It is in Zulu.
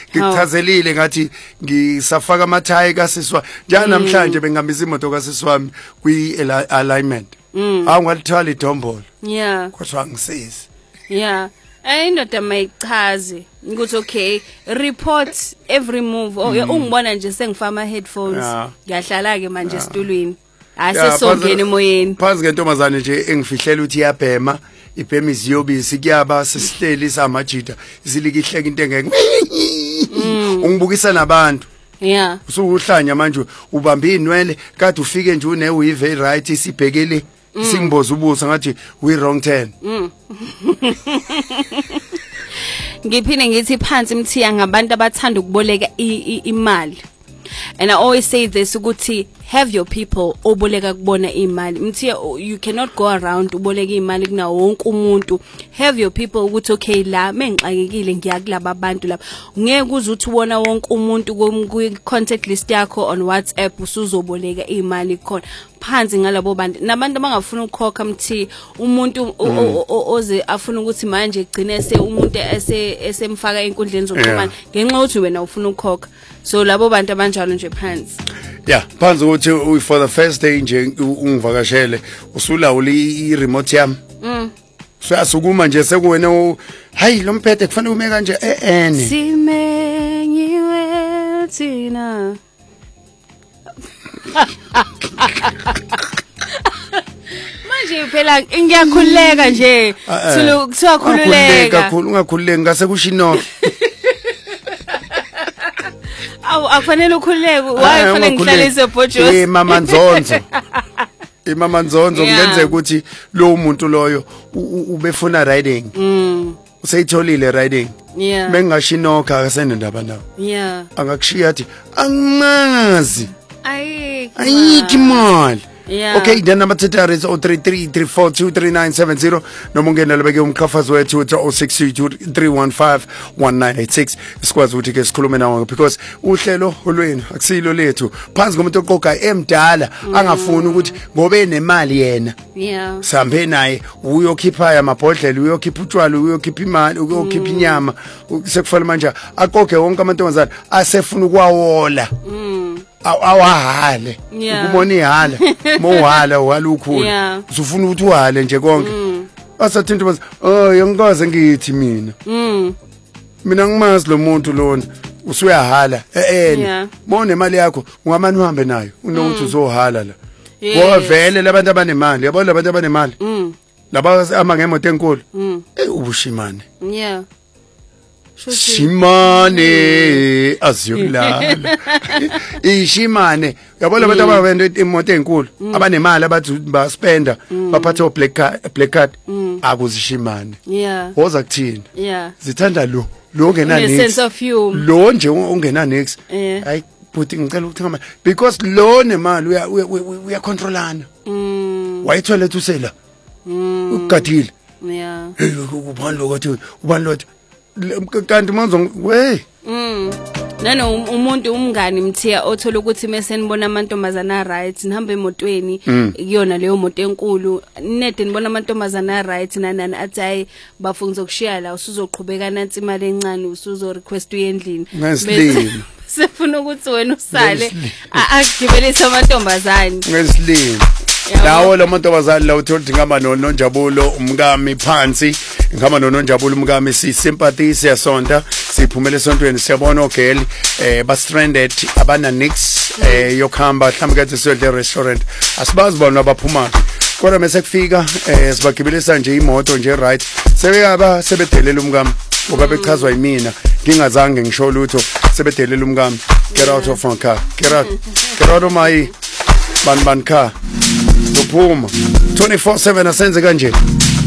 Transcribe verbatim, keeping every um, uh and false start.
ngikuchazelile ngathi ngisafaka amathaya kasiswa njalo namhlanje bengihambisa imoto kasiswami kwi alignment awu ngalithwala idombolo yeah kodwa ngisizi yeah ayindoda mayichaze ukuthi okay report every move ungibona nje sengifama headphones ngiyahlala ke manje esitulweni asesongena emoyeni phansi kentombazane nje engifihlela ukuthi iyabhema ibhema iziyobisi kuyaba sesihleli samajida isilikihleka into engeke ungibukisa nabantu yeah usuhlanya manje ubambe inwele kade ufike nje une weave right isibhekele singboza ubuso ngathi we wrong turn ngiphine ngithi phansi Mthiya ngabantu abathanda ukuboleka imali and I always say this ukuthi have your people oboleka kubona imali Mthiya you cannot go around uboleka imali kuna wonke umuntu have your people ukuthi okay la mengixakekile ngiyakulaba abantu lapha ngeke uze uthi ubona wonke umuntu ku contact list yakho on WhatsApp usuzoboleka imali khona phansi ngalabo bantu nabantu abangafuna ukukhokha Mthiya umuntu oze afuna ukuthi manje egcine ese umuntu ese esemfaka enkundleni zokuxhumana ngenxa ukuthi wena ufuna ukukhokha so labo bantu abanjalo nje phansi yeah phansi ukuthi for the first day nje ungivakashele usulawula i remote yami mm siyasukuma nje sekuwena hayi lo mphethe kufanele ume kanje ene simenyiwe thina manje phela ngiyakhuleka nje silo kusakhululeka kakhulu ungakhululeki ngase kushinoke awu afanele ukhululeke wayifanele ngihlalise bhojosi eh mama Nzonzo eh mama Nzonzo ngenzeka ukuthi lo muntu loyo ubefuna riding mm usayitholile riding yeah bengashinoka akasenendaba nawo yeah angakushiya athi angazi ayiki ayiki mali yeah okay the number to is zero three three three four two three nine seven zero noma ungena lebeke umkhafazi wethu zero six two three one five one nine eight six sikwazi ukuthi ke sikhulume nawe because uhlelo olwenu akusilo lethu phansi komuntu oqoqa emdala angafuni ukuthi ngobe nemali yena yeah sambe naye uyokhipha amabhodlela uyokhipha utshwala uyokhipha imali uyokhipha inyama sekufanele manje aqoqe wonke amantombazana asefuna ukwawola mm awahale ukubona ihala mohala walukhulu usufuna ukuthi uhale nje konke asathi into bathi oh yangikaze ngithi mina mm mina ngimazi lo muntu lona usuyahala eh mone imali yakho ungamani uhambe nayo unokuthi uzohala la ngoba vele labantu abanemali yabo labantu abanemali mm laba ama ngemoto enkulu eh ubushimane yeah Shimane aziyokulala ishimane yabona abantu abavende imoto enkulu abanemali abathi baspenda baphatha o black card black card akuzishimane yeah woza kuthina yeah zithanda lo lo ongena next sense of you lo nje ongena next hayi but ngicela ukuthi ngama because lo nemali uya uya controlana mm wayithola ethusela ugadile yeah ubani lo kwathi ubani lo kanti manje we mm nano umuntu umngani Mthiya othola ukuthi mase nibona amantombazana right nihambe emotweni kuyona leyo moto enkulu nede nibona amantombazana right nanani athi hayi bafunza ukushiya la usuzoqhubeka nansi imali encane usuzo request uyendlini ngesilimo sefuna ukuthi wena usale akugibelisa amantombazana ngesilimo lawo lo mantombazana la uthola ukuthi ngama noNonjabulo umkami phansi ngama noNonjabulo umkami si sympathy siyasonta siphumele esontweni siyabona ogeli eh ba stranded abana nix eh yokhamba mhlawumbe kathi siyodle restaurant asibazi bona abaphuma kodwa mase kufika eh sibagibelisa nje imoto nje right sebeyaba sebedelela umkami ngoba bechazwa yimina ngingazange ngisho lutho sebedelela umkami get out of my car get out get out of my ban ban car Phuma twenty-four seven asenze kanje